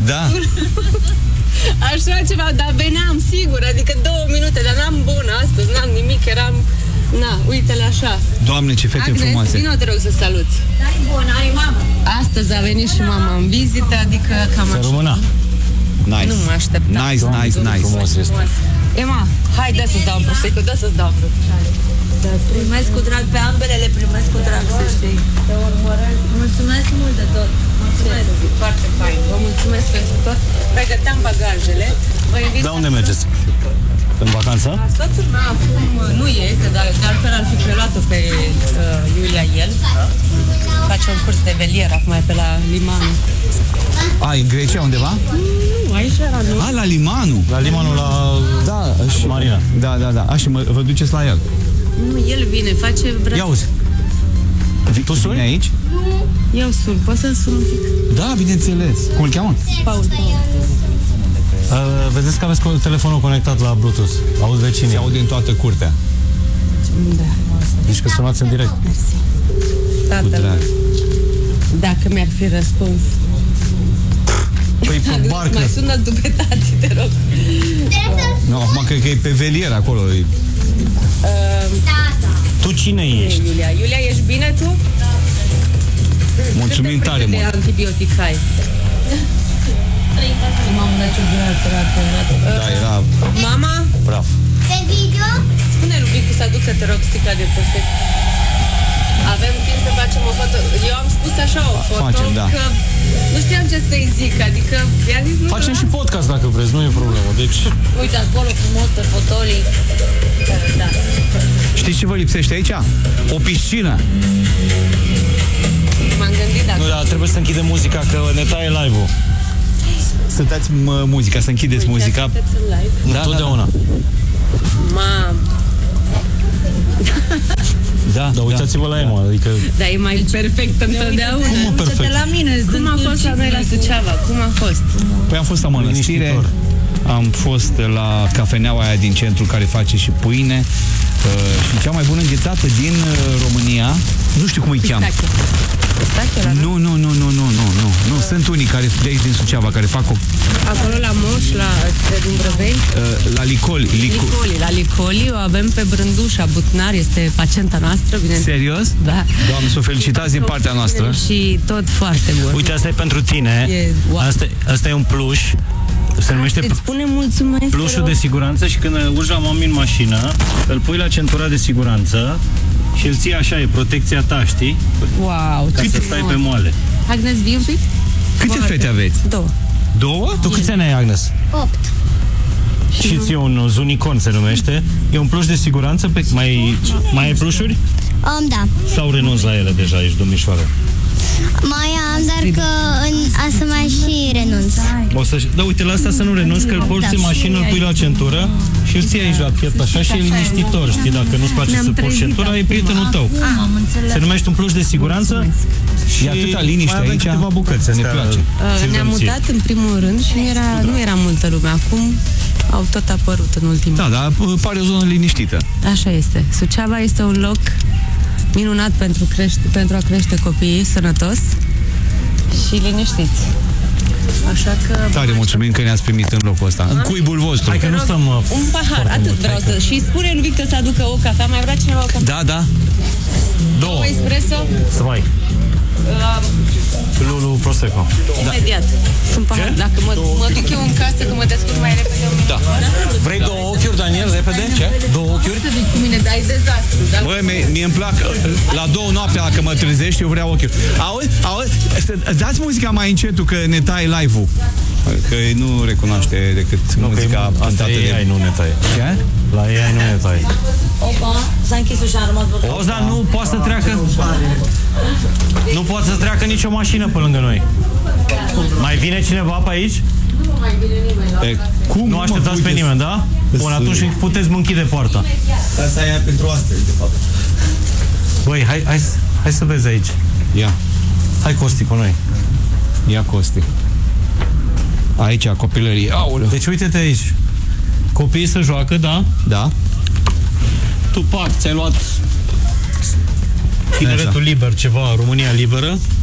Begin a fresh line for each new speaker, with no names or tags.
Da.
Așa ceva, dar veneam sigur, adică 2 minute, dar n-am bună astăzi, n-am nimic, eram... Na, uite-le așa.
Doamne, ce fete
Agnes,
frumoase.
vino, te rog să saluți.
N-ai bună, ai mamă.
Astăzi a venit și mama în vizită, adică cam
Să
așa.
rămână.
Nice.
Nu mă așteptam.
Nice.
Frumos este.
Emma, hai, dă să-ți dau un prosecco, dă să-ți dau un
Primesc cu drag pe ambele, le primesc cu drag, să știi. Mulțumesc mult de tot. Mulțumesc.
Foarte fain. Vă mulțumesc pentru tot. Pregăteam bagajele. Vă invit.
Da, unde mergeți? În vacanță?
Soțul meu acum nu e, că de altfel ar fi preluat-o pe Iulia el. Face un curs de velier acum e pe la Limanu.
În Grecia undeva?
Nu, aici era, nu?
La Limanu.
La limanul la
și
Marina.
Da. Și vă duceți la el.
Nu, el vine, face...
Ia uzi. Tu suni?
Vine aici?
Eu sun, poți să-l sun un pic?
Da, bineînțeles. Cum îl cheamă?
Paul.
Vedeți că aveți telefonul conectat la Bluetooth. Auzi vecinii.
Se aude în toată curtea.
Da.
Deci că sunați în direct.
Tatăl meu. Dacă mi-ar fi răspuns.
Păi pe
Agnes,
barcă.
mai sună tu pe tati, te rog.
Nu, acum cred că e pe velier acolo.
Tu cine ești?
Iulia. Iulia, ești bine tu?
Mulțumim tare
de
mult.
antibiotic ai?
Mamă, dar ce bună săracă.
Da, era...
Mama,
Bravo.
Pe video?
spune lui Vicu să aducă, te rog, sticla de prosecco. Avem timp să facem o foto. Eu am spus așa o foto,
Facem, da.
că nu știam ce să-i zic, adică i-am zis nu.
Facem și podcast dacă vreți, nu e problemă. Deci,
Uite, acolo frumos pe fotolii. Da.
Știți ce vă lipsește aici? O piscină.
M-am gândit dacă...
nu, dar trebuie să închidem muzica, că ne taie live-ul.
Să dați muzica, să închideți muzica.
Sunteți în live?
Da,
Totdeauna.
Mam.
Da,
Dar uitați-vă la Emma, adică...
Dar e mai perfect întotdeauna.
Cum mă perfect?
La mine,
Cum a fost la noi la Suceava? Cum a fost?
Păi am fost la mănăstire,
Liniștitor.
am fost la cafeneaua aia din centru care face și pâine și cea mai bună înghețată din România, nu știu cum îi cheamă.
Pistache,
Nu, sunt unii care de aici din Suceava care fac
acolo la Moș, din Brăveni?
la Licoli.
La Licoli o avem pe Brândușa Butnar, este pacienta noastră, bineînțeles.
Serios?
Da.
Doamne, să o felicitați din partea noastră.
Și tot foarte bun.
Uite, asta e pentru tine.
E, wow.
Asta e un pluș. Se numește
Îți spune mulțumesc.
plușul de siguranță și când urci la mami în mașină, îl pui la centura de siguranță și îl ții așa, e protecția ta, știi?
Wow,
Ca să stai pe moale.
Agnes, vii un pic?
Câte fete aveți?
2.
2?
Tu câți ani ai, Agnes?
8.
Și ție un Zunicon se numește. E un pluș de siguranță. Mai ai plușuri?
Da.
Sau renunți la ele deja, ești domnișoară?
Mai am, dar că să mai și renunț.
Da, uite, la asta să nu renunți, că îl porți în mașină, îl pui la centură și îl ții aici la piept așa și e liniștitor, știi? Dacă nu-ți place să porți centura, e prietenul tău.
Am înțeles.
Se numește un pluș de siguranță și
E atâta liniște
mai avem
aici.
câteva bucăți.
Ne place.
Ne-am mutat în primul rând și nu era multă lume. Acum au tot apărut în ultimul.
Da, dar pare o zonă liniștită.
Așa este. Suceava este un loc minunat pentru a crește copiii sănătos și liniștiți. Așa că...
Tare mulțumim că ne-ați primit în locul ăsta. În cuibul vostru.
Hai că nu stăm...
un pahar, atât vreau să... Și spune lui Victor să aducă o cafea. Mai vrea cineva o cafea?
Da.
O espresso?
Să mai. Lulu Prosecco.
Imediat. Un pahar. Dacă mă duc eu în casă, că mă descurc mai repede.
Da.
Vrei 2 ochiuri, Daniel, repede? Ce? 2 ochiuri?
Să zic cu mine, dar e dezastru. Dar...
Băi, mie îmi plac la 2 noaptea, dacă mă trezești, eu vreau ochiul. Auzi, dați muzica mai încetul, că ne taie live-ul. Că nu recunoaște decât muzica cântată de...
AI nu ne taie.
Ce?
La AI nu ne taie.
Opa, s-a închis ușa, am rămas blocat.
Auzi, dar nu poate să treacă... Nu poate să treacă nicio mașină pe lângă noi. Mai vine cineva pe aici?
Cum
Nu așteptați pe nimeni, da? Bun, atunci puteți închide poarta.
Asta e pentru astăzi, de fapt.
Băi, hai să vezi aici.
Ia,
Hai, Costi, cu noi.
ia Costi. Aici, copilărie. Aoleu.
Deci uite-te aici. Copiii se joacă, da?
Da?
Tu, pac, ți-ai luat tineretul liber, ceva, România liberă.